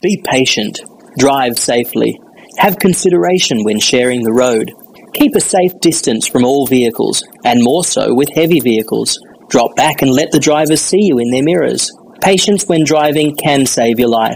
Be patient. Drive safely. Have consideration when sharing the road. Keep a safe distance from all vehicles, and more so with heavy vehicles. Drop back and let the drivers see you in their mirrors. Patience when driving can save your life.